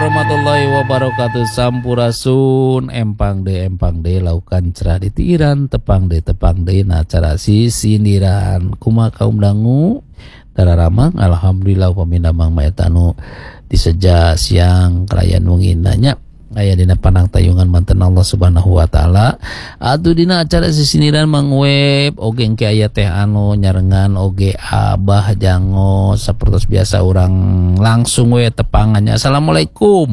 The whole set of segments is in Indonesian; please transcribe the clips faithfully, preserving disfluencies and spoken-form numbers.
warahmatullahi wabarakatuh. Sampurasun empang de empang de laukan cerah di tiiran tepang de tepang de na cara sisindiran kuma kaum dangu dararamang alhamdulillah pamindamang maetanu diseja siang kelayan wenginanya aya dina panang tayungan manten Allah Subhanahu wa taala. Atuh dina acara sisindiran Mang Web oge engke aya teh anu nyarengan oge Abah Jango sapertos biasa urang langsung we tepangannya. Assalamualaikum.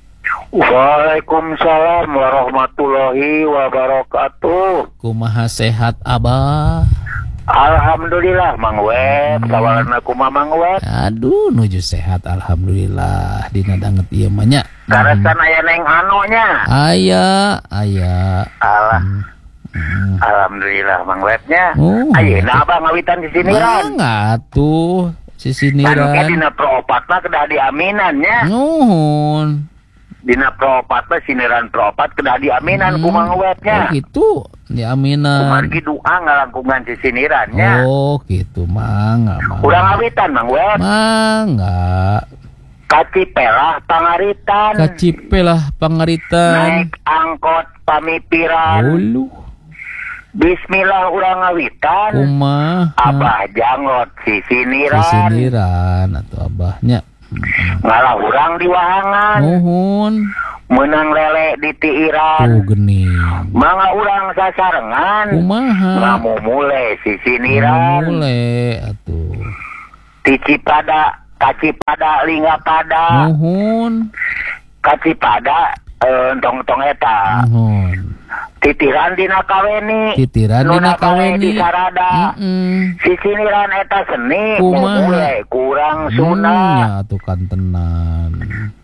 Waalaikumsalam warahmatullahi wabarakatuh. Kumaha sehat Abah? Alhamdulillah Mang Web, sawarna kumaha Mang Web? Aduh nuju sehat alhamdulillah dina danget ieu mah nya. Karasan aya neng anonya. Aya, aya. Alah. Hmm. Alhamdulillah Mang Webnya. Oh, Ayeuna abang ngawitan sisiniran. Mangga atuh sisiniran. Kan dina proopat mah kedah diaminannya. Nuhun. Dina proopat mah siniran proopat kedah diaminan Hmm. ku Mang Webnya. Oh gitu, diaminan. Kumargi doa ngalangkungan sisinirannya. Oh gitu, mangga, mangga. Urang ngawitan Mang Web. Mangga. Kacipelah pangaritan. Kacipelah pangaritan. Naik angkot pamipiran. Ulu. Bismillah urang ngawitan. Kumaha. Abah Jangot sisiniran. Sisiniran atau abahnya. Ngalah urang di wahangan. Nuhun. Menang lele di tiiran. Oh gening. Mangga urang sasarengan. Kumaha. Ngamumule sisiniran. Mulai atuh. Ticipada Kacipada lingga pada. Nuhun. Kacipada eh, entong-entong eta. Nuhun. Titiran dina kaweni. Titiran dina kaweni. Di sarada. Heeh. Sisiniran eta seni. Kumaha. Mulai kurang sunah. Ya atuh kantenan.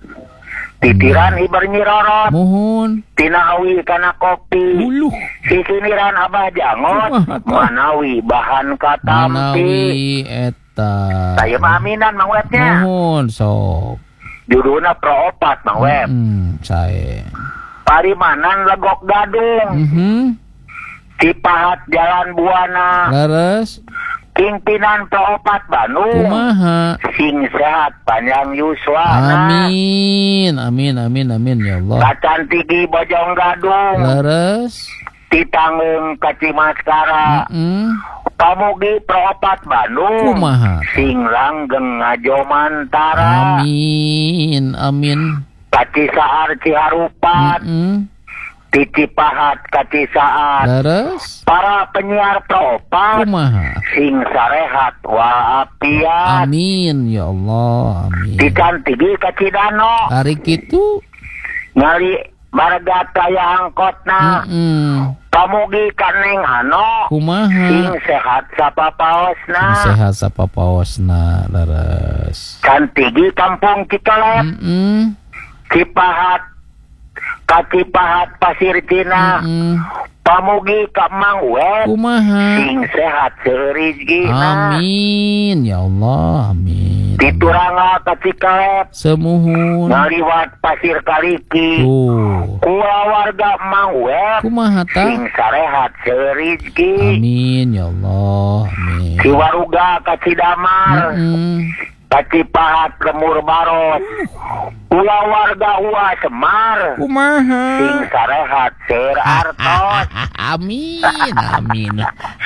Titiran iber nyirorot. Mohon. Tina awi kana kopi. Uluh. Sisiniran Abah Jangot. Kumaha, tuh? Manawi bahan katampi. Manawi eta. Saya mah aminan Mang Webnya. Mohon sok. Judulna proopat Mang Web. Hmm, saya. Parimanan legok gadung. Mhm. Cipahat Jalan Buana. Laras. Pimpinan proopat Bandung. Kumaha. Sing sehat panjang yuswana. Amin. Amin amin amin ya Allah. Kacan tigi bojong gadung. Laras. Titanggung kacimaskara. Heeh. Pamugi proopat Bandung. Kumaha. Sing langgeng ngajomantara. Amin amin. Kacisaar Ciharupat. Heeh. Ticipahat Kacisaar. Laras. Para penyiar proopat. Kumaha. Sing sarehat walafiat. Amin ya Allah. Amin. Tikan tigi Kacidano. Hari kitu. Ngali marga kaya angkotna. Heeh. Pamugi kaneng ano. Kumaha. Sing sehat sapapaosna. Sehat sapapaosna laras. Kantigi Kampung Cikalep. Heeh. Cipahat Kacipahat Pasir Cina. Heeh. Pamugi ka Mang Web. Kumaha. Sing sehat seureuzgina. Amin ya Allah. Amin. Tituranga ka Cikalep. Semuhun. Ngaliwat Pasir Kaliki. Tuh. Kula warga Mang Web. Kumaha ta? Sing sarehat seureuzgi. Amin ya Allah. Amin. Ciwaruga ka Cidamar. Heeh. Kacipahat Lemur Baros. Kula warga Ua Semar. Kumaha. Sing sarehat seur artos. Amin. Amin.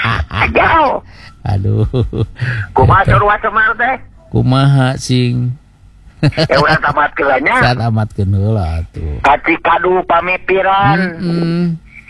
Jauh. Aduh. Kumaha seur Ua Semar teh? Kumaha sing? Ya urang tamat keulanya. San amatkeun heula atuh. Kacikadu pamipiran. Heeh.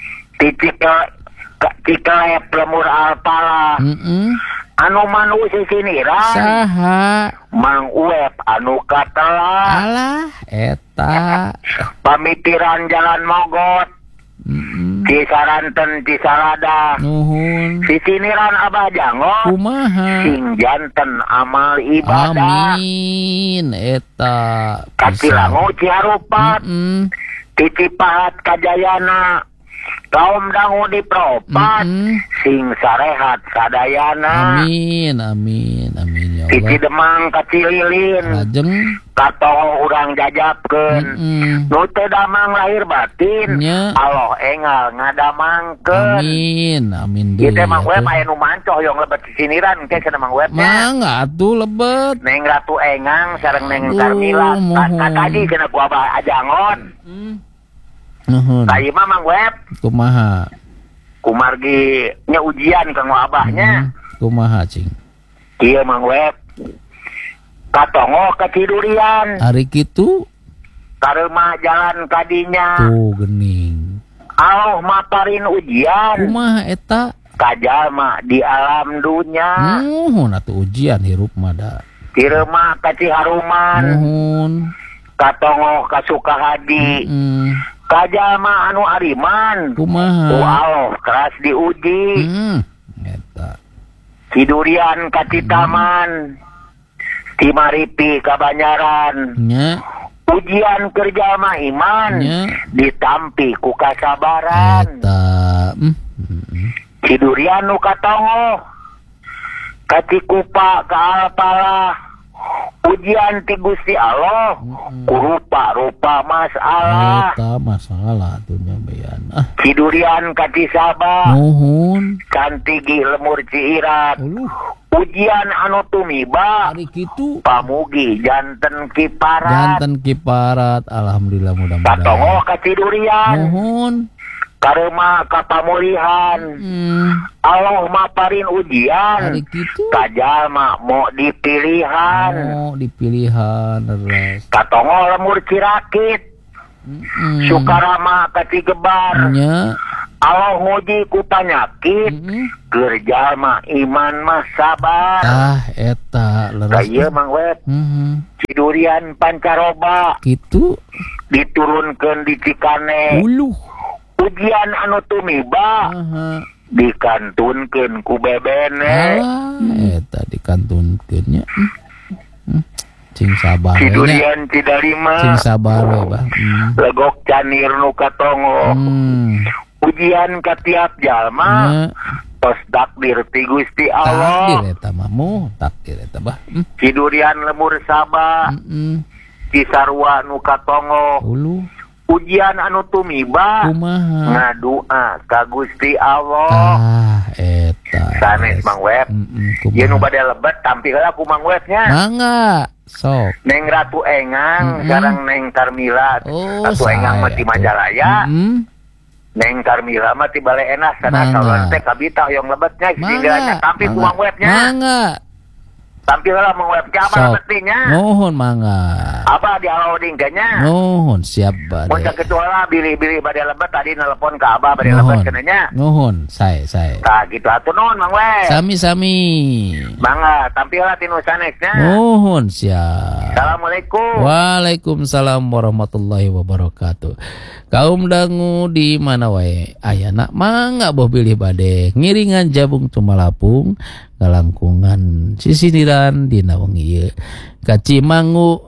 Ticikel Cikalep Lemur Alpala. Heeh. Anu manu sisiniran. Saha? Mang Web anu katelah. Alah eta. Pamipiran Jalan Mogot. Heeh. Cisaranten Cisarada. Nuhun. Sisiniran Abah Jangot. Kumaha. Sing janten amal ibadah. Amin eta. Kacilangu Ciharupat. Heeh. Ticipahat Kajayana. Kaum dangu di proopat. Mm-mm. Sing sarehat sadayana. Amin amin amin ya ya Cici Allah. Demang ka Cililin. Lajeng Katoho urang jajabkeun. mm-mm. Nu teu damang lahir batin. Nya. Allah engal ngadamangkeun. Amin, amin Ieu deui. teh Mang Web atuh. aya nu mancoh yang lebet sisiniran ke cenah Mang Web nya. Mangga atuh lebet. Neng Ratu Engang sareng Neng Aduh, Karmila mohon. ka tadi cenah ku Abah Ajangon. Nuhun. Ka ieu mah Mang Web Kumaha? kumargi nya ujian kanggo abahnya. Hmm, kumaha cing? Ieu Mang Web katongo ka Cidurian. Ari kitu Kareumah jalan kadinya. tuh gening. Allah maparin ujian. Kumaha eta? Kajalma di alam dunya. Nuhun atuh ujian hirup mah da. Tirema ka Ciharuman. Nuhun. Katongo ka Sukahadi. Hmm. Kajalma anu ariman. Ku Kumaha? Allah keras diuji. Hmm. Eta. Cidurian ka Citaman. Timaripi ka Banyaran. Nya. Ujian kerja mah iman. Nya. Ditampi ku kasabaran. Eta. Hmm. Hmm. Cidurian nu katongo. Ka Cikupa ka Alpala. Ujian ti Gusti Allah. Ku rupa-rupa masalah. Eta masalah tuh nyabean. Ah. Cidurian ka Cisaba. Nuhun. Cantigi lemur Ciirat. Uluh. Ujian anu tumiba. Ari kitu. Pamugi janten kiparat. Janten kiparat. Alhamdulillah mudah-mudahan. Katongo ka Cidurian. Nuhun. Kareumah ka pamulihan. Hmm. Allah maparin ujian. Ari kitu. Kajalma mau dipilihan. Oh, dipilihan res. Katongo lemur Cirakit. Mm-mm. Sukarama ka Cigebar. Nya. Allah nguji ku panyakit. Mm-mm. Keur mah iman mah sabar. Ah, eta Da leres. ieu Mang Web Mhm. Cidurian pancaroba Kitu. diturunkeun di Cikane. Uluh. Ujian anu tumiba Aha. dikantunkeun ku bebene. Alah, eta dikantunkeun nya. Hmm. Cing sabar we nya. Cidurian Cidarima. Cing sabar we, Bah. Hmm. Legok canir nu katongo. Hmm. Ujian ka tiap jalma. Nya. Tos takdir ti Gusti Allah. Takdir eta mah mu, takdir eta, Bah. Hmm. Cidurian lemur Sabah. Mm-mm. Cisarua nu katongo. Uluh. Ujian anu tumiba Kumaha? ngadua ka Gusti Allah. Ah, eta. Sanes Mang Web. Mm-mm, Ieu nu kumaha? bade lebet tampil heula ku Mang Webnya. Mangga, sok. Neng Ratu Engang Mm-mm. sareng Neng Karmila. Oh, Ratu Engang mah saya ti tuh. Majalaya. Mm-mm. Neng Karmila mah ti Bale Enas sana Mangga. sawan teh kabita hoyong lebetnya sehingga tampil ku Mang Webnya. Mangga. Tampil heula Mang Web apa Sok. lebetnya. Nuhun mangga. Apa di loading kayaknya. Nuhun siap bade. Mun ketua bili-bili bade lebet tadi nelpon ka Abah bade Nuhun. lebet kenanya. Nuhun, saya saya. Tah gitu atuh nuhun Mang Web. Sami-sami. Mangga tampil lah tinu sanesnya. Nuhun siap. Assalamualaikum. Waalaikumsalam warahmatullahi wabarakatuh. Kaum dangu di mana wae ayana mangga boh bilih bade ngiringan jabung tumalapung ngalangkungan sisiniran dina wengi ieu ka Cimangu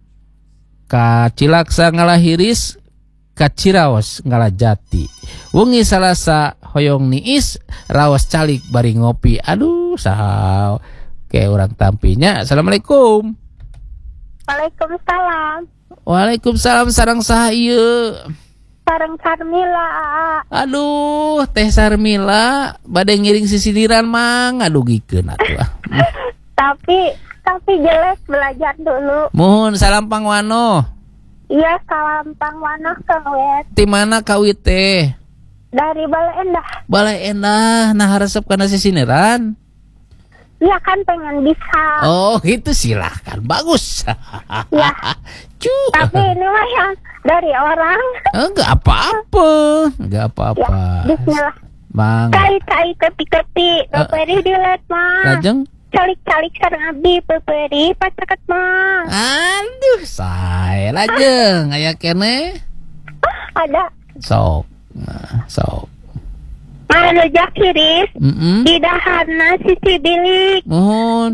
ka Cilaksa ngalahiris ka Ciraos ngalajati wengi Salasa hoyong niis raos calik bari ngopi aduh saha ke urang tampinya. Assalamualaikum. Waalaikumsalam. Waalaikumsalam sareng saha ieu? Sareng Carmila. Aduh, Teh Sarmila bade ngiring sisiniran mang ngadugikeun atuh. Ah. Tapi tapi jelek belajar dulu. Mohon salam pangwano. Iya, salam pangwanoh Kang Wet. Ti mana kawi teh? Dari Bale Endah. Balai endah nah resep kana sisiniran. Iya kan pengen bisa. Oh, gitu silahkan. Bagus. Ya. Cu. Tapi ini mah yang dari orang. Enggak apa-apa. Enggak apa-apa. Ya, bismillah. Mang. Cai-cai tepi-tepi. Peperi dilet mah. Lajeng. Calik-calik sareng abdi peperi pacaket mah. Aduh, saya lajeng aya kene. Ada. Sok. Nah, sok. Anu jakiris. Mm-mm. Di dahana sisi bilik. Mohon.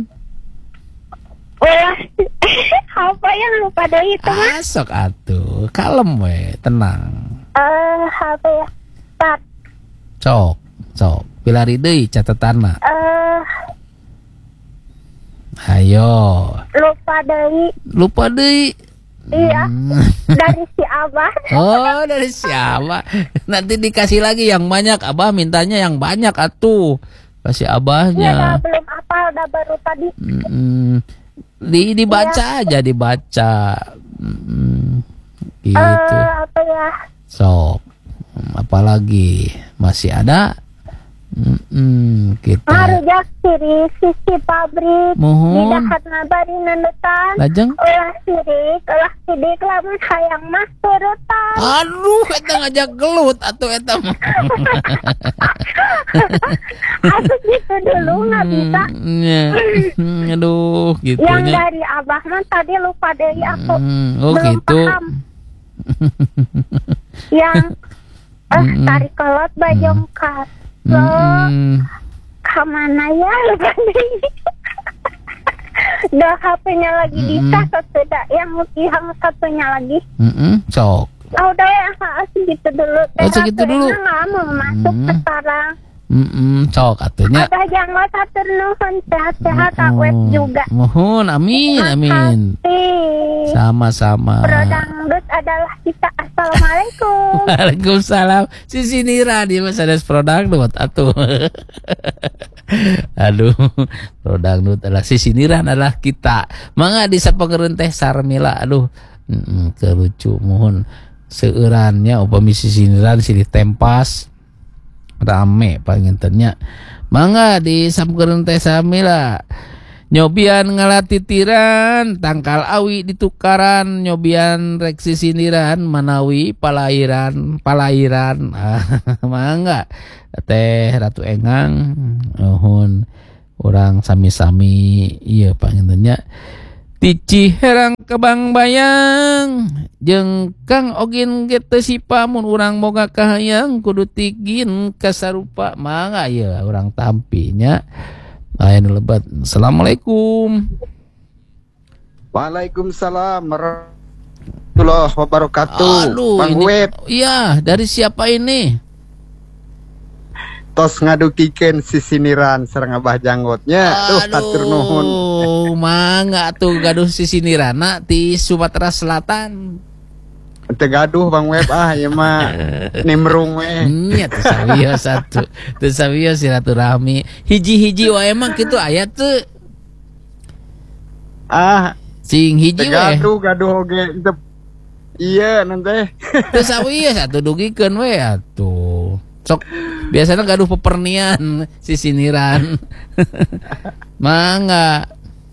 Ulah. Apa yang lupa dari itu mah? Asok atuh, kalem we, tenang. Eh, apa ya? Pat. Sok, sok. Pilari deui catetanna. Eh, Ayo. Lupa deui. Lupa deui. Iya. Hmm. Dari si Abah. Oh, dari siapa? Nanti dikasih lagi yang banyak. Abah mintanya yang banyak atuh. Kasih Iya, abahnya. dah, belum apa, udah baru tadi. Mm-mm. Di dibaca aja dibaca. Mm-mm. Gitu. Eh, apa ya? Sok. Apalagi masih ada? Mm-mm. Kita Ngarujak sirik sisi pabrik. Mohon. Di dahat nabari nandutan. Lajeng. Ulah sirik, ulah sidik lamun hayang mas turutan. Aduh, eta ngajak gelut atuh eta mah. Harus gitu dulu, nggak bisa. Mm, ya. Mm, Aduh, Yang gitunya. dari Abah mah tadi lupa dari aku. Mm, oh Belum gitu. paham. Yang eh Mm-mm. tarik kolot bajongkat. Lo Mm-mm. kemana ya lupa deh. Dah H P-nya lagi Mm-mm. bisa sudah yang yang satunya lagi. Mm-mm. Sok. Oh, udah ya, ah, segitu dulu. Oh, segitu dulu. Nggak mau masuk Mm. ke sekarang. Mm-mm. Sok atunya. Ada jangan satu nuhun sehat-sehat awet juga. Mohon, amin, amin. Makasih. Sama-sama. Prodangdut adalah kita. Assalamualaikum. Waalaikumsalam. Sisi Nira di Mas Ades Prodangdut atuh. Aduh, Prodangdut adalah Sisi Nira adalah kita. Mangga disapangereun teh Sarmila. Aduh, mm, kelucu mohon seueurannya upami Sisi Nira silih tempas rame pangintennya. Mangga disapangereun teh Sarmila. Nyobian ngalatitiran tangkal awi ditukaran nyobian rek sisindiran manawi palairan palairan mangga teh Ratu Engang nuhun urang sami-sami ieu pangintennya ti Ciherang Kebang Bayang jeung Kang Ogin ge teu sipa mun urang boga kahayang kudu tigin kasarupa mangga ieu urang tampinya. Ayo lebat. Assalamualaikum. Waalaikumsalam warahmatullahi wabarakatuh. Aduh, Bang ini, Web, iya, dari siapa ini? tos ngadukikeun sisiniran sareng Abah Janggotnya. Duh, hatur nuhun. Mangga tuh gaduh sisinirana ti Sumatera Selatan. Teu gaduh Bang Web ah ieu mah nimrung we. Nya teu sawios satu. Teu sawios silaturahmi. Hiji-hiji wae emang kitu aya teu. Ah, Sing hiji teu we. gaduh gaduh oge teu. Iya nanti. Teu sawios atuh dugikeun we atuh. Sok biasanya gaduh pepernian sisiniran. Mangga.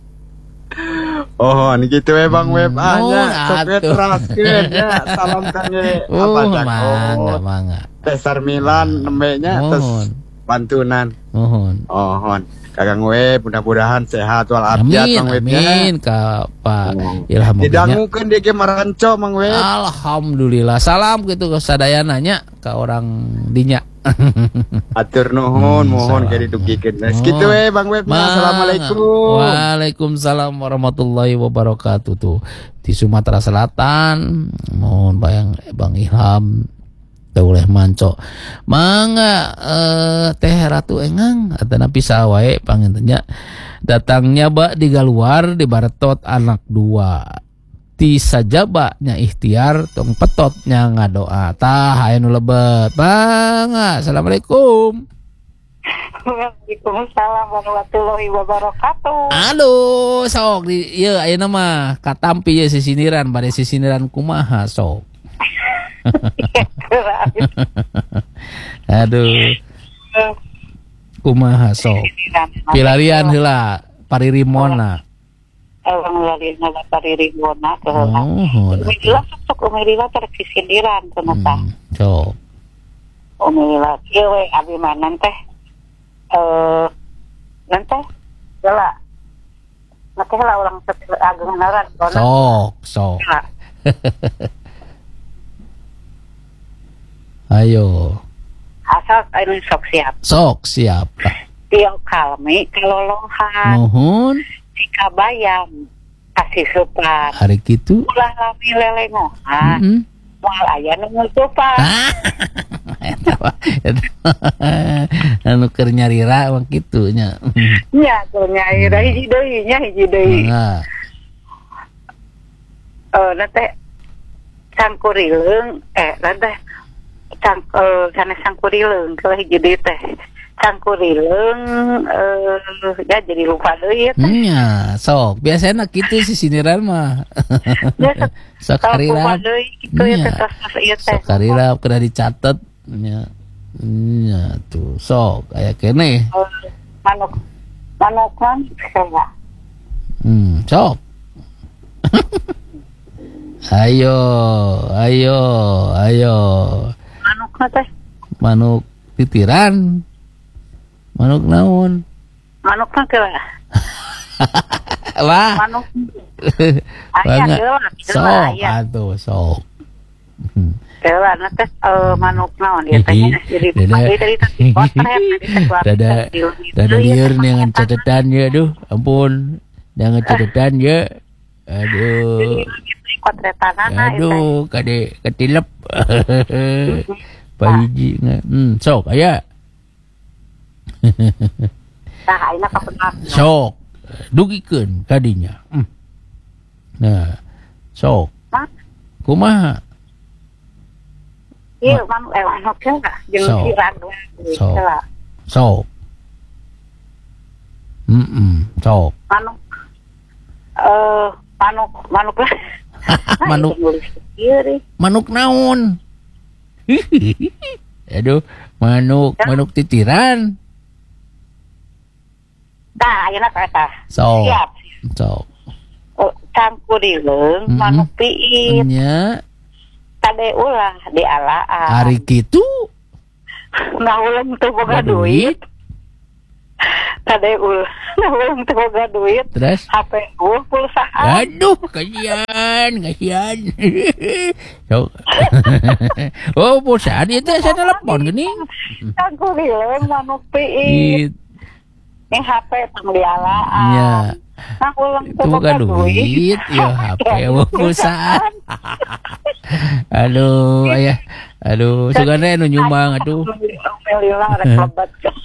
Oh, ini gitu we Bang Web ah Oh, nya sok we atuh. teraskeun ya. Salam kangge Oh, Abah mangga, Jangot. mangga. Teh Sarmilan nembe nya tos Mohon. pantunan. Mohon. Ohon. Kakang Web mudah-mudahan sehat walafiat Amin, Bang Web ya. amin ka Pak Oh. Ilham Moginya. Didangukeun di ge maranco Mang Web. Alhamdulillah. Salam gitu ke sadayana nya ka orang dinya. Atur nuhun, Hmm, mohon salam. ke didugikeun. Oh. Segitu we Bang Web. Mangga. Assalamualaikum. Waalaikumsalam warahmatullahi wabarakatuh tuh di Sumatera Selatan. Mohon bayang Bang Ilham teu boleh manco. Mangga eh, Teh Ratu Engang atana pisah wae pangintennya. Datangnya ba di Galuar di Baretot anak dua. Ti sajaba nya ikhtiar tong petotnya ngadoa. Tah aya nu lebet. Mangga. Assalamualaikum. Waalaikumsalam warahmatullahi wabarakatuh. Aduh, sok di ieu ayeuna mah katampi ye sisiniran bade sisiniran kumaha sok. Aduh, kumaha sok. Pilarian heula paririmona. Orang lain nggak pariribona ke Oh, Umilila sok umilila tersisindiran ternyata. hmm, sok. Umilila kieu we abi mah teh eh nanti geula. Nanti lah orang seperti ageng naran Sok, sok. Ayo. asal anu sok siap. Sok siap. Tio kalmi kalolohan Mohon jika bayam kasih supan. hari kitu. Ulah lami lelengohan. Heeh. Moal aya nu ngucupan. Ah. Eta mah, eta mah. Anu keur nyarira mah kitu nya. Nya keur nyarira hiji deui nya hiji deui. Mangga. Eh na teh cangkurileung eh na teh cang eh sanes cangkurileung kalau hiji deui teh. Cangkurileung eh ya jadi lupa deui teh. Nya, sok biasana kitu si sindiran mah. Sok karirap. Kitu ya teh tos ieu teh. Sok karirap kena dicatet nya. Nya tuh sok aya keneh. Manuk manuk kan saya. Hmm, sok. Ayo, ayo, ayo. Manuk teh. Manuk titiran. Manuk naon? Manuk mah keula. Wah. Manuk. Aya keula, Sok atuh, sok. keula na teh eh manuk naon ieu teh jadi Dada- dari tadi potret Dada dada lieur dengan catatan ya, aduh, ampun. Dengan catatan ya. Aduh. potretanana Aduh, kade ketilep. Pahiji nge. Hmm, sok aya. Nah, ayeuna kapenang. Sok. Dugikeun kadinya. Hmm. Nah, sok. Hah? Kumaha? Ieu manuk eh manuk keula jeung Sok. sirang Sok. keula. Sok. Mm-mm, sok. Manuk eh manuk manuk lah. Manuk. Ieu deui. Manuk naon? Aduh, manuk, manuk titiran. Tah ayeuna teh tah. Sok. Siap. Sok. Eh, Cangkurileung Mm-mm. manuk piit. Nya, Tade ulah di alaan. hari kitu Nah ulang teu boga duit. Tade ulah. Nah ulang teu boga duit. terus H P gua pulsaan. aduh, kasihan, kasihan. Sok. Oh, pulsa dia teh saya telepon gini. Cangkurileung manuk piit. It, Ini H P tang di alaan. nya. Nah ulang Itu teu boga bukan duit, ya H P mau pulsa. Aduh, ayah. Aduh, sugana anu nyumbang atuh. Alhamdulillah rek lebat.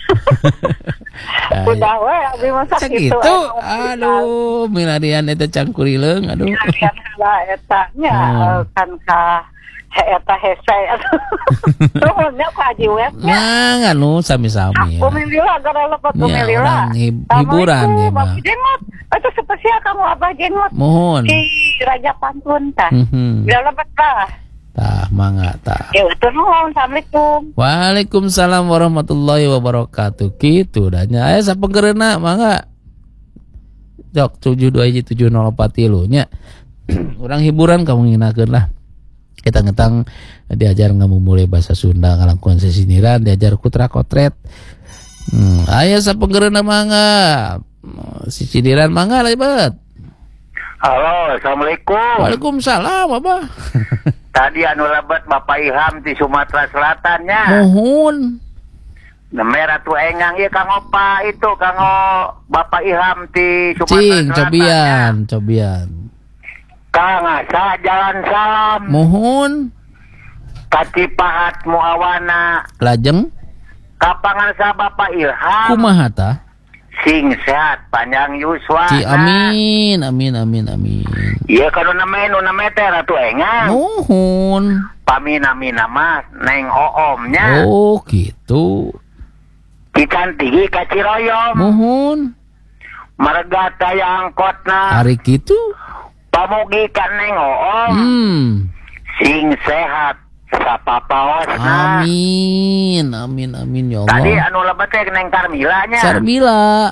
Udah we abi mah sakitu. Sakitu. Aduh, milarian eta cangkurileung, aduh. Milarian heula eta nya Hmm. kan ka eta hese. Nuhunnya ka Haji Wet nya. Nah, anu sami-sami. Ya. Alhamdulillah gara lebat Ya, alhamdulillah. orang hib- hiburan ya, Bang. Bapak Jengot. Itu spesial kamu Abah Jengot. Mohon. Di Raja Pantun tah. Mhm. Udah lebat lah. Tah, mangga tah. Ya udah nuhun. Assalamualaikum. Waalaikumsalam warahmatullahi wabarakatuh. Kitu danya. Aya sapenggereuna mangga. Jok tujuh dua hiji tujuh nol empat tilu nya. Urang hiburan kamu nginakeun lah. Kita ngetang diajar ngamumule bahasa Sunda ngalangkuan sesindiran diajar kutra kotret. Hmm, aya sapenggereuna mangga. Si sindiran mangga lebat. Halo, assalamualaikum. Waalaikumsalam, Abah. Tadi anu lebat Bapak Ilham di Sumatera Selatannya. Mohon. Nemera tuh engang ya Kang Opa itu Kang O Bapak Ilham di Sumatera Cing, Selatan. cobian, cobian. Kang asa jalan salam. Mohon. Kacipahat Muawana. Lajeng. Kapangan sa Bapak Ilham. Kumaha tah? Sing sehat panjang yuswa. Ci amin, amin, amin, amin. Iya kalau namanya nu namanya teh Ratu Engang. Nuhun. Pamina-mina mas Neng Oomnya. Oh, gitu. Kicantigi kaciroyom. Mohon. Marga taya angkotna. Hari gitu. Pamugi ka Neng Oom. Hmm. Sing sehat sapapaosna. Amin, amin, amin ya Tadi Allah. anu lebat teh Neng Karmilanya. Sarmila.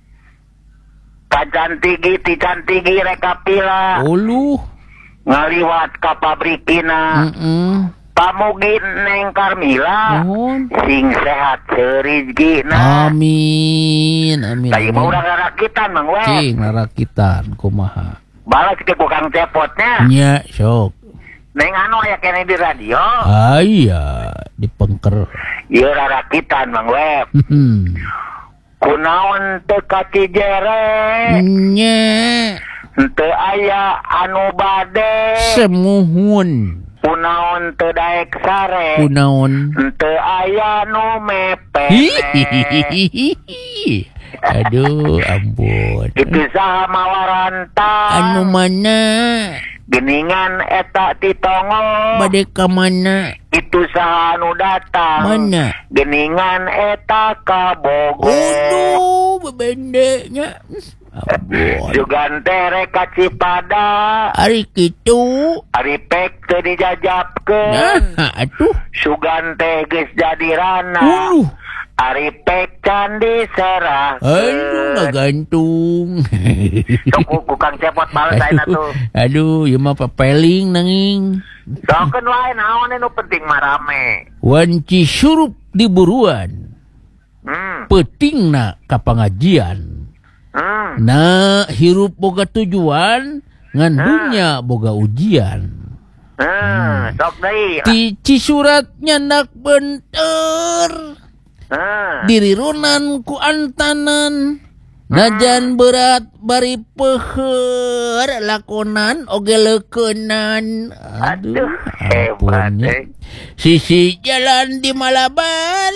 Kacantigi ticantigi rekapila. Uluh. Ngaliwat ka pabrikina. Heeh. Pamugi Neng Karmila. Mohon. Sing sehat seurizgina. Amin, amin. Kayak mau amin. udah ngarakitan Mang Wes. Cing narakitan kumaha. Balas ke kukang cepotnya. Nya sok. Neng anu aya kene di radio. Aya dipengker. Ieu rarakitan Mang Web. Hmm. Kunaon teu kacijereng. Nya Henteu aya anu bade. semuhun. Kunaon teu daek sare. Kunaon? Teu aya nu mepene. Hihihihi. Aduh, ampun. Itu saha mawarantang. Anu mana? Geningan eta titongo. Bade ka mana? Itu saha anu datang. Mana? Geningan eta ka Bogor. Aduh, bebendenya. Ampun. Jugan tere ka Cipada. Ari kitu. Ari pek teu dijajabkeun. Nah, atuh. Sugan teh geus jadi rana. Uluh. Ari pek can diserahkeun. Aduh, ngagantung. Sok ku Kang Cepot bales ayeuna tuh. Aduh, ieu mah papeling nanging. Sokeun wae naon nu penting mah rame. Wanci surup di buruan. Hmm. Petingna ka pangajian. Hmm. Nah, hirup boga tujuan, ngan dunya boga ujian. Hmm. Sok deui. Ti cisuratnya nak benter. Hmm. Diri runan ku antanan. Najan berat bari peuheur lakonan oge leukeunnan. Aduh, hebat ampunnya. eh. Sisi jalan di Malabar.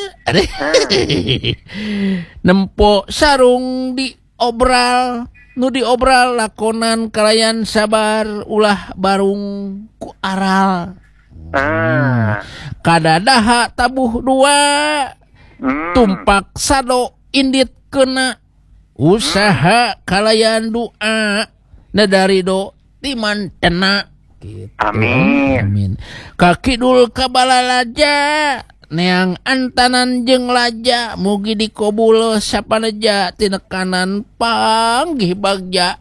Nempo sarung di obral. Nu di obral lakonan kalayan sabar ulah barung ku aral. Hmm. Kadadaha tabuh dua. Hmm. Tumpak sado indit kena. Usaha kalayan doa nadari do timan tena gitu. Amin. Amin. Kakidul kabalalaja neang antanan jeung laja mugi dikobul sapaneja tina kanan panggih bagja.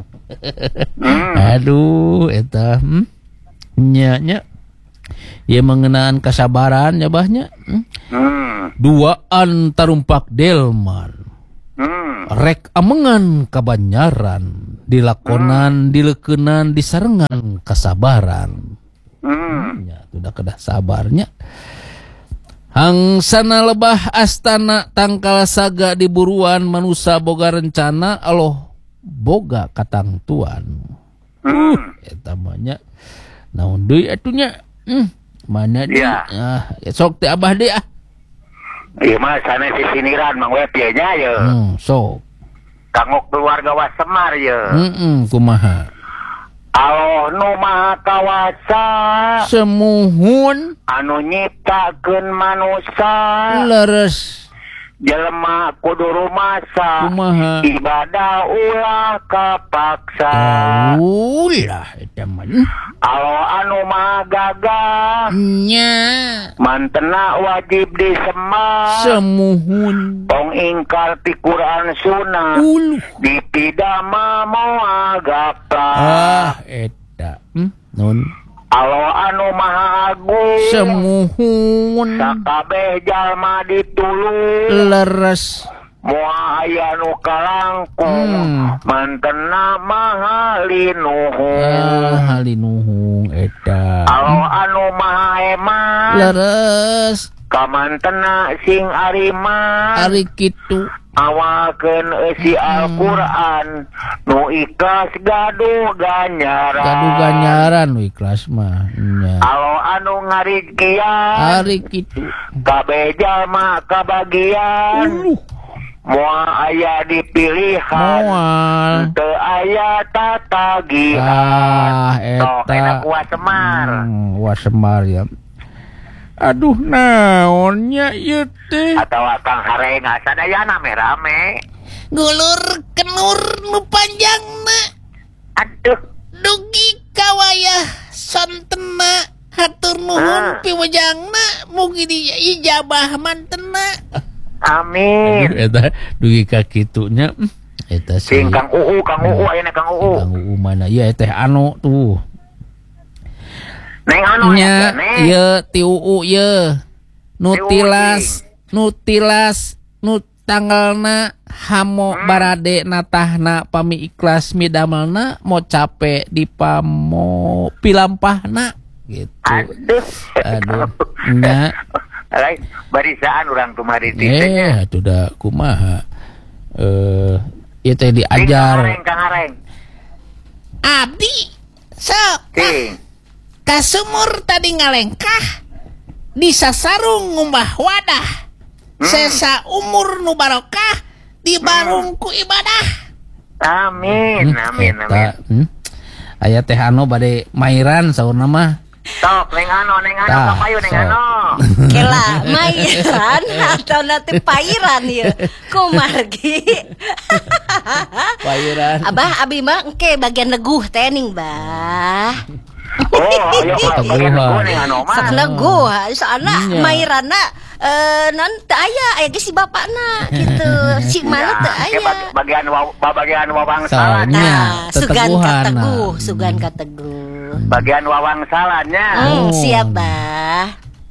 Hmm. Aduh eta hmm? nya nya ieu mengenaan kesabaran ya bahnya. Hmm? Hmm. Duaan tarumpak delman. Hmm. Rek amengan kabanyaran dilakonan, hmm. dileukeunnan, disarengan kasabaran. Hmm. Ya, sudah kedah sabarnya. Hangsana lebah astana tangkal saga di buruan manusia boga rencana Allah boga katangtuan. Hmm. Uh, eta mah nya. Naon deui atunya? Hmm, mana deui? Ya. Ah, sok teh Abah deui ah. Ieu mah sanes sisiniran Mang Web ye nya ye. Hmm, sok. Kanggo keluarga Wasemar ye. Heeh, kumaha? Allah nu maha kawasa Semuhun anu nyiptakeun manusia. leres Jelema kudu rumasa. kumaha? Ibadah ulah kapaksa. Ulah eta mah. Allah anu maha gagah Nya mantena wajib disembah. semuhun Tong ingkar ti Quran Sunnah. uluh. Dipidama moal gaprak. Ah eta. Hmm, nun Allah anu maha agung. semuhun Sakabeh jalma ditulung. leres. Moal aya nu kalangkung. Hmm. Mantena maha linuhung. Ah halinuhung eta. Allah anu maha hemat. leres Kamantena sing ariman. ari kitu. Awakeun eusi Al-Qur'an nu ikhlas gaduh ganjaran. Gaduh ganjaran nu ikhlas mah. Nya. Allah anu ngarizkian. Ari kitu. Kabeh jalma kabagian. Uluh. Moal aya dipilihan. Moal. Teu aya tatagihan. Ah Sok eta. enak Wasemar. Hmm, Wasemar ya. Aduh naonnya ieu teh. Atawa Kang Hareng sadayana rame. Gulur kenur nu panjangna. Aduh. Dugi kawayah santena hatur nuhun Ah. piwejangna mugi diijabah mantena. Amin. Aduh eta dugi ka kitunya. Eta si Sing Kang Uu, Kang Uu ayeuna Kang Uu. Kang Uu mana ieu teh anu tuh. Neng anu Nya neng. ieu ti Uu ieu. Nu Ti Uu, tilas, nu tilas, nu tanggalna hamo Hmm. barade natahna pami ikhlas midamelna mau capek di pamo pilampahna gitu. Aduh. Aduh. Nya Lain barisaan urang tumari teh. eh atuh da kumaha. Eh ieu teh Sing Kang diajar. Hareng, Kang Hareng. Abdi sok Sing. ka sumur tadi ngalengkah di sasarung ngumbah wadah Hmm. sesa umur nu barokah di barungku ibadah. Amin, amin, amin. Eta, hmm? Aya teh anu bade mairan saurna mah. Sok, neng ano, neng ano, Tah, kapayu neng sok. ano. Kela mairan atau nanti pairan ya kumargi. Pairan. Abah abi mah engke bagian neguh teh ning bah. Oh, ayo Teguhan. pakai nego neng ano mah. Sak neguh soalna Iya. mairana eh non teu aya aya ge si bapakna gitu. Si mana teu Ya, aya. bag- bagian wa, bagian wawang salan. Soalnya. Nah, sugan teteguhan, kateguh, nah. sugan kateguh. Bagian wawang salannya. Hmm, Oh. siap bah.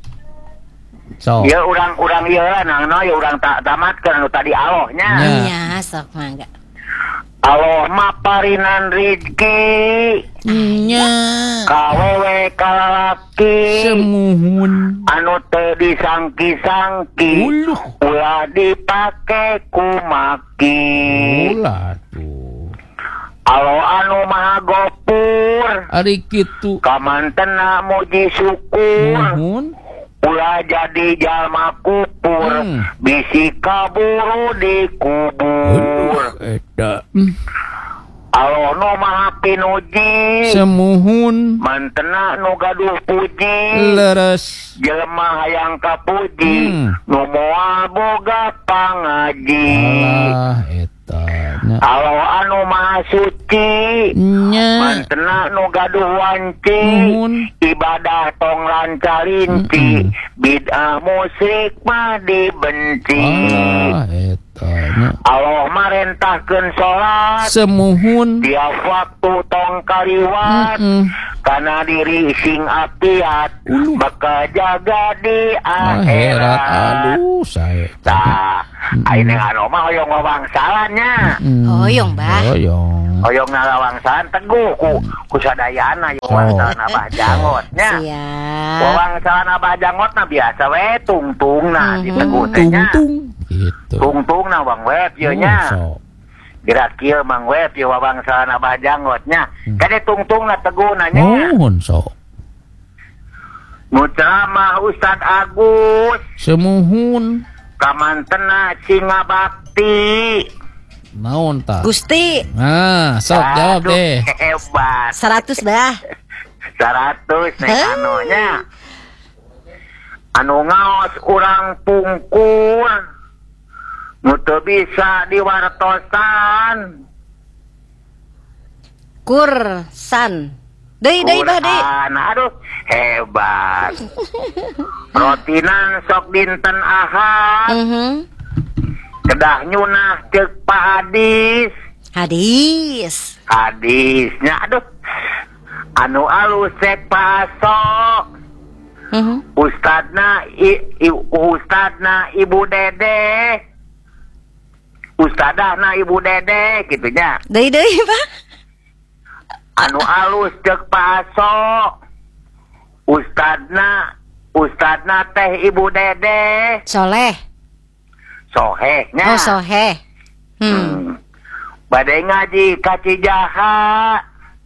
So. Ya urang urang ieu lah nang no ya urang tak tamatkeun anu tadi alohnya. Ya. Nya sok mangga. Aloh mah parinan rezeki Nya. kawewe kalalaki Semuhun. anu teu disangki-sangki Uluh. ulah dipake kumaki. Ulah tuh. Aloh anu maha gopur Ari kitu. kamantena muji syukur Muhun. ulah jadi jalma kupur Hmm. bisi kaburu dikubur. Eta. Aloh nu maha pinuji Semuhun. mantena nu gaduh puji Leres. jelema hayang kapuji Hmm. nu moal boga pangaji. Alah eta. Nya. Aloh anu maha suci Nya. mantena nu gaduh wanci Nuhun. ibadah tong lancarinci Mm-mm. bid'ah musyrik mah dibenci. Alah eta. Nya. Allah marentahkeun salat Semuhun. tiap waktu tong kaliwat Mm-mm. kana diri sing apiat Uluh. maka jaga di Akhirat. akhirat. Aduh saya. Tah, ayeuna anu mah hoyong wawangsalannya. Mm. Hoyong, Bah. Hoyong. Hoyong ngalawangsalan teguh ku ku sadayana Oh. wawangsalan Abah Jangotnya. Siap. Wawangsalan Abah Jangotna biasa we tungtungna di Mhm. teguh teh nya. Tung-tung. Gitu. Tungtungna Bang Web ieu nya. Oh, so. Gerak kieu Mang Web ieu wawangsalan Abah Jangotnya. Hmm. Kade tungtungna teguhna nya. Mohon so. Nu ceramah Ustad Agus Semuhun. kamantena singa bakti. Naon ta? Gusti Nah, sok jawab Aduh, deh. hebat. seratus bah. seratus nih Hah? anunya. Anu ngaos urang pungkur. Nu teu bisa diwartosan. Kursan. Deui deui bah deui. Quran. Aduh, hebat. Rotinan sok dinten Ahad. Mhm. Kedah nyunah ceuk Pak Hadis. Hadis. Hadisnya aduh. Anu alus cek Pak Aso. Mhm. Ustadna i, i, Ustadna Ibu Dede. Ustadahna Ibu Dede gitunya. Deui deui bah. Anu alus cek Pak Aso. Ustadna Ustadna teh Ibu Dede. Soleh. Sohehnya. Oh soheh. Hmm. Hmm. Badai ngaji kaci jaha.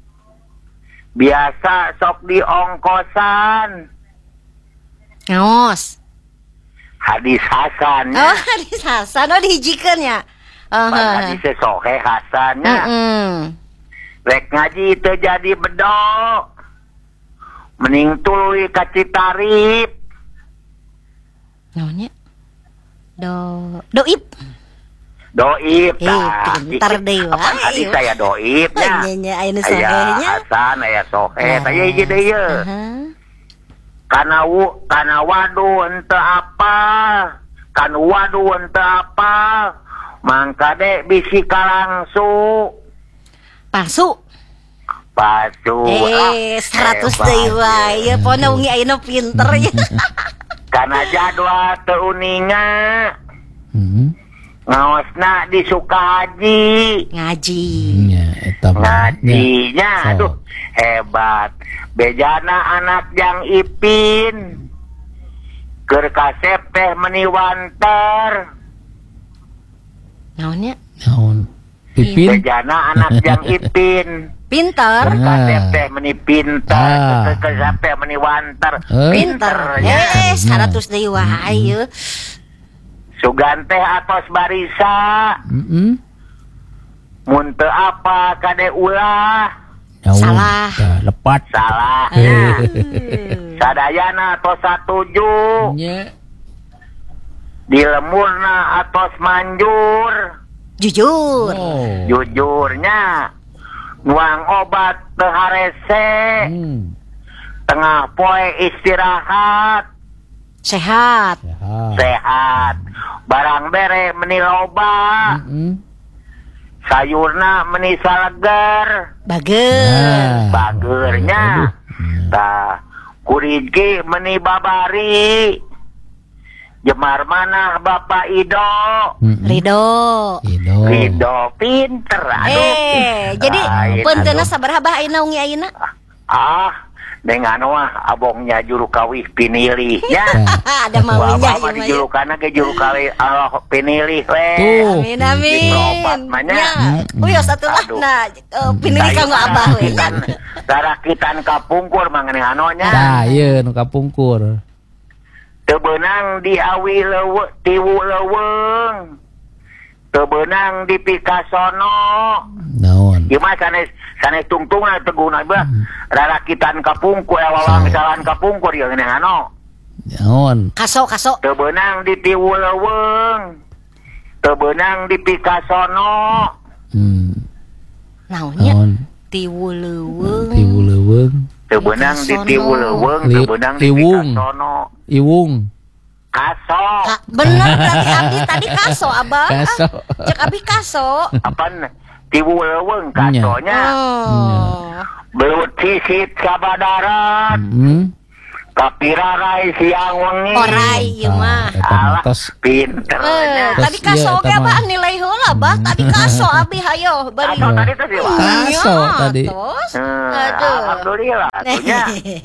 Biasa sok di ongkosan. Ngaos. Hadis Hasan. Oh hadis Hasan oh dihijikeun nya. Oh. Hadis soheh Hasannya. Heeh. Rek ngaji teu jadi bedok. Mending tuluy ka Citarip. Naonnya? Do doib. Doib Eh, tah. pintar deui Apa wae. tadi saya doibnya. Nya nya aya nu Aya sohehnya. Hasan, aya soheh, tanya hiji deui ye. Aha. Kana wu, kana wadu henteu apa. Kan wadu henteu apa. Mangka de bisi kalangsu. Palsu. Palsu. Eh, seratus deui wae. Ya pona ungi ayeuna pinter ya. Kana jadwal teu uninga. Hmm. Ngaosna di Sukahaji. Ngaji. Nya eta mah. Ngajinya Nya. aduh hebat. Bejana anak Jang Ipin. Keur kasep teh meniwanter. Naonnya? Naon? Pipin. Bejana anak Jang Ipin. Pinter. Kasep teh meni pinter, kasep teh meni wanter. Pinter. Eh, seratus deui wae ieu. Sugan teh atos barisa. Heeh. Mun teu apa kade ulah. Salah. Lepat. Salah. Sadayana atos satuju. Nya. Di lemurna atos manjur. Jujur. Oh. Jujurnya nuang obat teu harese. Hmm. Tengah poe istirahat. Sehat. Sehat. Sehat. Barang bere meni loba. Heeh. Sayurna meni saleger. Bager. Bagernya. Tah kurigi meni babari. Jemar manah Bapak Ido. Ridho. Ido. Ido pinter. Aduh. Eh, jadi Lain, puntenna aduh. sabaraha bah ayeuna ungi ayeuna? Ah, dengan wah abongnya juru kawih pinilih. Ya. Ada maunya Bapak mah ieu di mah. juru kana ge juru kawih Allah pinilih we. Tuh. Amin amin. Berobat mah nya. Ya. Uyos atulah Hmm. nah eh, pinilih kanggo abah we. Kitan, darakitan kapungkur mangeneh anonya. Tah ieu nu kapungkur. Teu beunang di awi leuweung, tiwu leuweung. Teu beunang di pikasono. Naon? Ieu mah sanes sanes tungtungna teguna beuh. Rarakitan kapungkur awang salan kapungkur ieu ngeunah ano. Naon? Kaso kaso. Teu beunang di tiwu leuweung. Teu beunang di pikasono. Hmm. Naonnya? Naon? Tiwu leuweung. Tiwu leuweung. Teu beunang di tiwu leuweung, teu beunang di Liwung. pikasono. Iwung. Kaso. Ka- bener tadi abdi tadi kaso abah. Kaso. Cek abdi kaso. Apaan? Tiwu leuweung kasonya. Oh. Belut sisit sabadarat. Hmm. Kapirarai siang wengi. Orai ieu mah. Eta Alah, matos. pinternya. Eh, tadi kaso iya, ge eta abah mah. nilai heula bah. Tadi kaso abi hayo bari. Kaso tadi tuh sih, Pak. Kaso Nya, tadi. tos. Hmm, Aduh. Alhamdulillah. Atunya.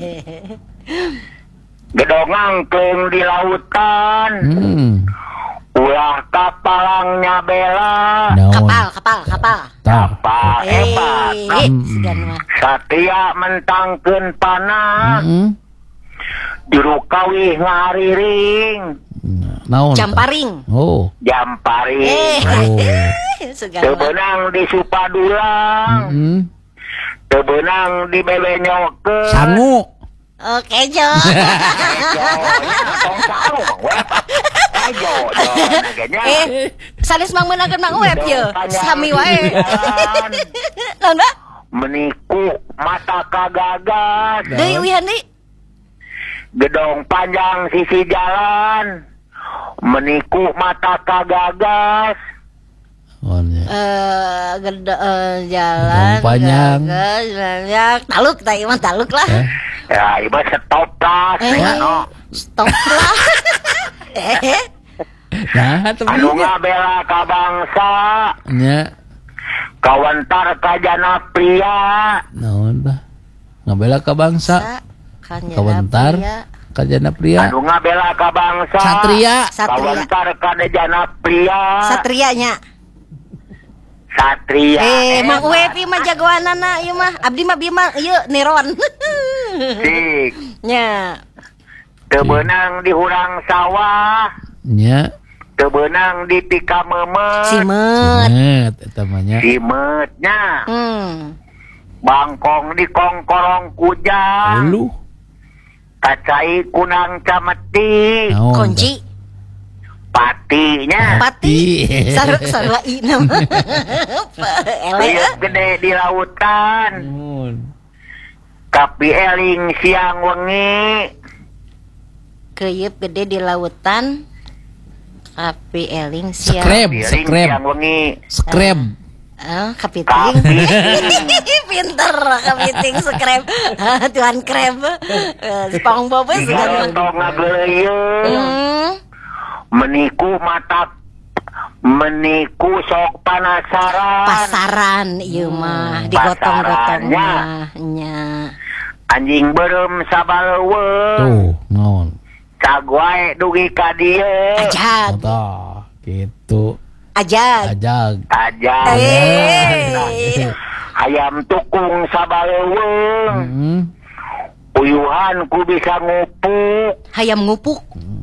Gedongang keung di lautan. Hmm. Ulah kapalangnya bela. Naon? Kapal, kapal, kapal. Tah. Kapal hebat. Eh, segan mah. Satria mentangkeun panah. Heeh. Juru kawih ngariring. Naon? Jamparing. Oh. Jamparing. Eh, Oh. segan Teu mah. beunang di supadulang. Heeh. Teu beunang di bebenyokeun. Sangu. Oke, Jo. Tong saru Mang Web. Ayo, jo, naganya. Eh, sanes mang meunangkeun Mang Web ye. Sami wae. Naon, Mbak? Meniku mata kagagas. Deui wihan deui. Gedong panjang sisi jalan. Meniku mata kagagas. Oh, nya. Eh, gede eh, jalan Gedong panjang. gagas, banyak. Taluk tah ieu mah taluk lah. Eh. Ya, iba stop lah. Eh, Anu, stop lah. Eh, Nah, anu temennya. ngabela ka bangsa. Nya. Kawentar ka jana pria. Naon bah? Ngabela ka bangsa. sa kan ya Kawentar. pria. Kajana pria. Anu ngabela ka bangsa. Satria. Satria. Kawentar ka jana pria. Satrianya. Satria. Eh, Mang hebat. Web ieu mah jagoanana ieu mah. Abdi mah bieu mah ieu Neron. Sik. Nya. Teu beunang di hurang sawah. Nya. Teu beunang di tika memet. Simet. Net eta mah nya. Simetnya. Hmm. Bangkong di kongkorong kujang. Lu. Kacai kunang cameti. Naon? Kunci. Patinya. Pati. Sarua sarua i nama. Ele. Liuk gede di lautan. Naon? Tapi eling siang wengi. Keuyeub gede di lautan. Api eling siang. Skreb, Eling skreb. siang wengi. Skreb. Ah, kepiting. Kapi. Pinter kepiting skreb. Tuan kreb. Eh, SpongeBob we segan. Garoto ngageleuyeung. Hmm. Meniku mata. Meniku sok panasaran. Pasaran ieu mah digotong-gotong Pasarannya. mah nya. Anjing berem sabaleuweung. Tuh, naon? Cagwae dugi ka dieu. Ajag. Eta gitu. Ajag. Ajag. Aja. Eh. Hayam tukung sabaleuweung. Hmm. Uyuhan ku bisa ngupuk. Hayam ngupuk.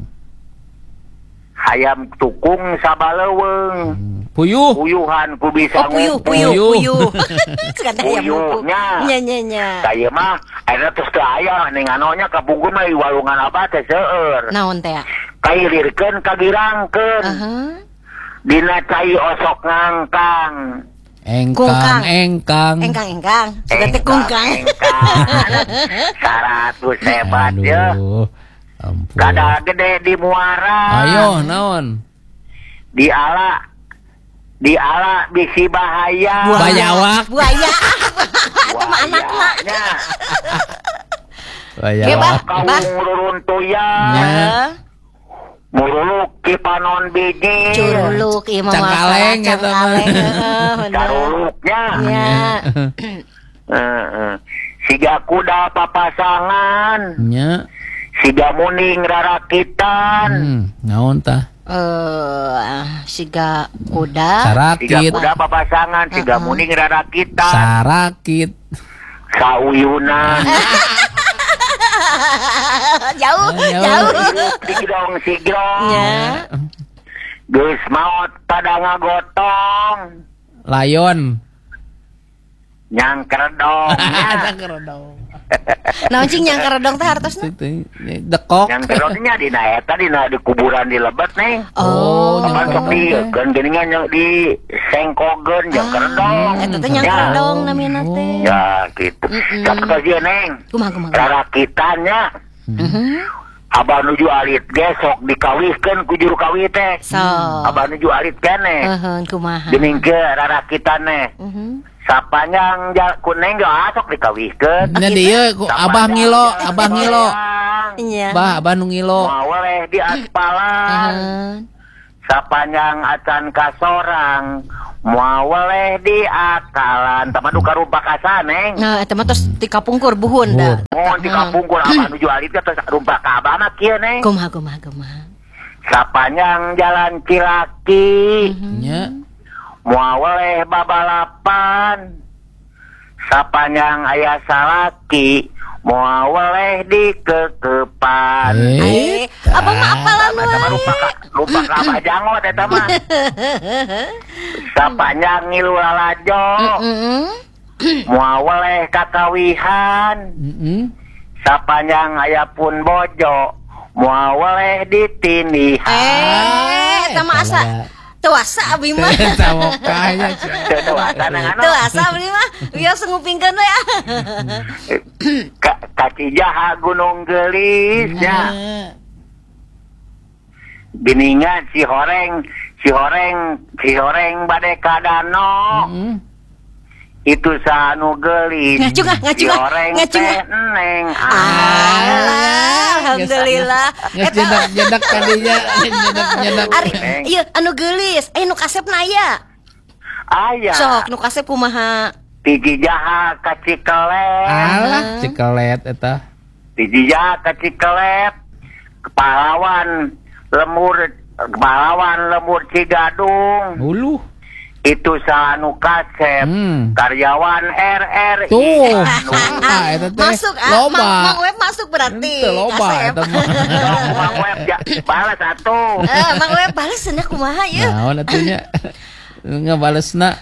Hayam tukung sabaleuweung. Puyuh. Uyuhan ku bisa Oh puyuh, ngupuk. puyuh, Puyuh. puyuh. Sekarang hayam ngupuk. Puyuhnya. Nya nya nya. Saya mah ada terus ke ayah ning anonya kabungkul mah di walungan abah teh seueur. Naon teh? Kailirkeun kagirangkeun. Aha. Dina cai osok ngangkang. Engkang, Kungkang. engkang. Engkang engkang. Sudah teh kungkang. Seratus hebat ya. Aduh. Ampun. Kada gede di muara. Ayo, naon? Di ala. Di ala bisi bahaya. Bayawak. Buaya. Sama anakna. Buayanya. Bayawak. Hebat. Kaung Bah. ruruntuyan. Heeh. Muruluk kipanon biji. Curuluk ieu mah Cangkaleng, masalah eta mah. cangkaleng. Heeh, bener. Caruluknya. Ya. Heeh. Siga kuda papasangan. Nya. Siga muning rarakitan. Hmm, naon tah? Eh, siga kuda. Siga Sarakit. kuda papasangan. Siga Uh-uh. muning rarakitan. Sarakit. Sauyunan. Jauh, Ayo. jauh. Sigrong sigrong. Ya. Geus maot pada ngagotong. Layon. Nyang keredong. Ada kerodong. Naon cing yang keredong teh hartosna? Itu dekok. Yang keredongnya dina eta dina di kuburan di Lebet neng. Oh, Oh, Kapan sok di kan geuningan yang di sengkogeun yang keredong. Eta teh yang Ya. keredong namina teh. Ya gitu. Mm-mm. Tapi ka ieu neng. Kumaha kumaha. Rarakitannya Mhm. abah nuju alit ge sok dikawihkeun ku juru kawih teh. So. Abah nuju alit keneh. Heeh, kumaha. Geuning ke rarakitan neh. Mhm. Sapanjang jal kuning ge asok dikawihkeun. Nya dieu ku abah ngilo, abah ngilo. Iya. Bah, abah nu ngilo. Mau weleh di aspalan. Heeh. Sapanjang acan kasorang. Mau weleh di akalan. Tamadu karupa kasan neng. Nah, eta mah tos ti kapungkur buhun da. Mohon di kampung kur abah nuju alit ke terus rumpa ka abah mah kieu neng. Kumaha kumaha kumaha. Sapanjang jalan Cilaki. Nya. Mau weleh babalapan. Sapanjang aya salaki. Mau weleh di kekepan. Eh, abang mah apalan Eta mah rupa ka rupa ka abah jangot eta mah. Sapanjang ngilu lalajo. Heeh. Mau weleh kakawihan. Heeh. Sapanjang aya pun bojo. Mau weleh ditinihan. Eh, eta mah asa teuasa abdi mah. Sama kaya. Teu asa nang anu. Teuasa abdi mah. Biasa ngupingkeun we ah. Ka Kacijaha Gunung Gelis ya. Biningan si horeng, si horeng, si horeng bade ka danau. Heeh. Itu sanu gelis. Ngacu ngah, ngacu si ngah, horeng ngacu teh ngah. neng. Alah, alhamdulillah. Geus jedak-jedak kadinya, jedak-jedak. Ari, ieu anu geulis, eh nu kasepna aya. Aya. Sok nu kasep kumaha? Tiji jaha ka Cikelet. Alah, cikelet eta. Tiji jaha ka Cikelet. Pahlawan lemur pahlawan lemur Cigadung. Uluh. Itu sanu kasep. Hmm. Karyawan R R I. Tuh. Anu. Ah, eta teh. Masuk ah, Loba. Mang, Mang Web masuk berarti. Henteu loba Kasep. eta mah. Dong, Mang Web ja, balas atuh. Eh, Mang Web bales cenah kumaha ieu? Naon atunya? Ngabalesna.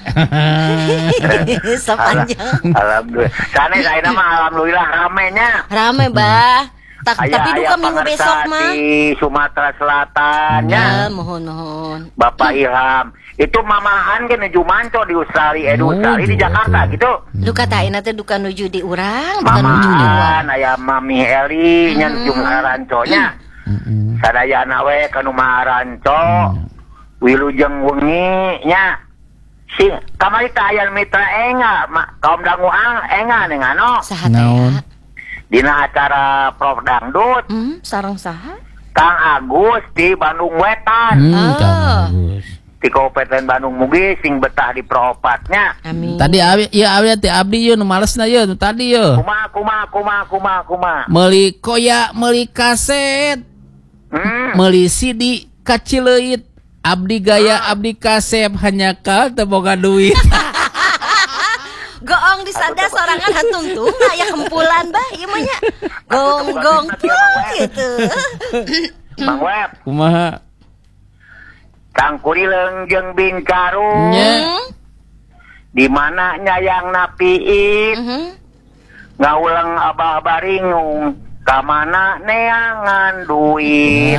Sepanjang. Alhamdulillah. Sana saya nama alhamdulillah ramenya. Rame, Bah. Tak, Aya tapi duka aya minggu pangersa besok mah. di Sumatera Selatan ya. Ya, mohon mohon. Bapak Ilham. Itu mamahan kan Jumanto di Australia, eh, di Oh, Australia di gitu. Jakarta gitu. Duka tain teh duka nuju di urang, bukan nuju di luar. Mamahan aya Mami Eli nya nuju ngaranconya. Heeh. Sadayana we kanu maranco. Wilujeng wengi nya. Si kamari teh aya mitra enga, ma, kaum danguang enga ning anu. Saha Naon? teh? Dina acara Prof Dangdut, Hmm, sareng saha? Kang Agus di Bandung Wetan. Hmm, Oh. Kang Agus. Di Kabupaten Bandung Mugi sing betah di Propatnya. Amin. Tadi abi ieu abi teh abdi ieu nu malesna ieu nu tadi ieu. Kuma kuma kuma kuma kuma. Meuli koya, meuli kaset, Hmm. meuli C D kacileuit. Abdi gaya, abdi kasep hanya kal teu boga duit. Goong disada sorangan hantung tuh aya hempulan bah ieu mah nya. Gong gong gitu. Mang Web, Kumaha? Kang Kurileng jeung Bing Karung. Nya. Di mana nyayang napiit Mhm. ngaulang abah baringung kamana neangan duit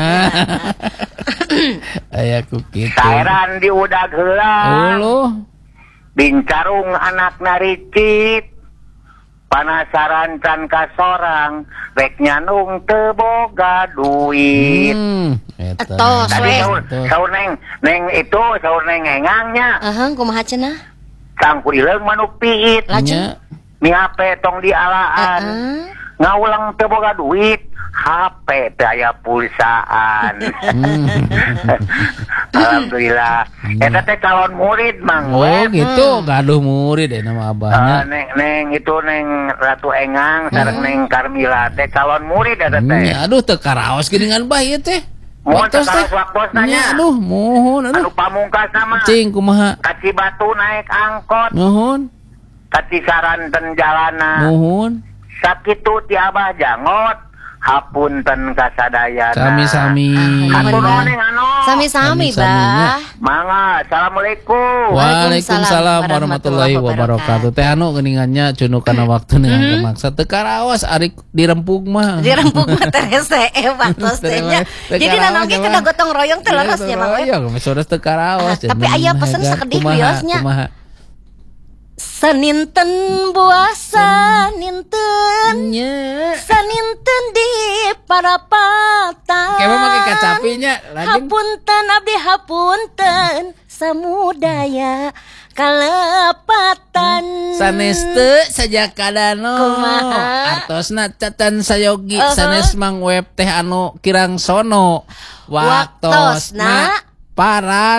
Aya ku kitu. saeran di udag heula Uluh. Bincarung anak naricit panasaran can kasorang rek nyanung teu boga duit. Hmm, eta. Etos Tadi we. saur, saur neng neng itu saur neng engangnya Ahang kumaha cenah? Kang Kurileng manuk piit Nya. mi H P tong dialaan Heeh. ngaulang teu boga duit H P teh aya pulsaan. Hmm. Alhamdulillah eta teh calon murid Mang Oh Web. gitu, gaduh murid deh nama Eh, abahnya. neng neng itu neng Ratu Engang sareng neng Karmila teh calon murid eta teh. Nya, aduh teu karaos geuningan bah ieu teh. Mohon Waktos teh. tekalas waktos Nya, nanya. aduh, mohon aduh. Anu pamungkas nama Cing kumaha? Kaci Batu naik angkot, Nuhun, kaci saranten jalana. nuhun. Sakitu ti Abah Jangot, hapunten kasadayana. Sami-sami. Hatur Nuhun, Bah. nuhun anu. Sami-sami, Sami-saminya. Bah. Mangga, assalamualaikum. Waalaikumsalam warahmatullahi wabarakatuh. Teh anu geuningannya cunu kana waktu nih maksa teu karaos ari dirempug mah. Dirempuk mah terese eh waktos teh nya. Teu Jadi karaos, nanoge Mah. kada gotong royong teh leres ya Mang Web. Iya, geus teu karaos. Ah, tapi aya pesen sakedih wiosnya. Kumaha? Saninten buasa ninten Nya. saninten di parapatan. Kayak make kacapinya lajeng. Hapunten abdi hapunten samudaya kalepatan. Sanes teu saja kadano. Kumaha? Artosna cacan sayogi Uh-huh. sanes Mang Web teh anu kirang sono. Waktosna Waktosna para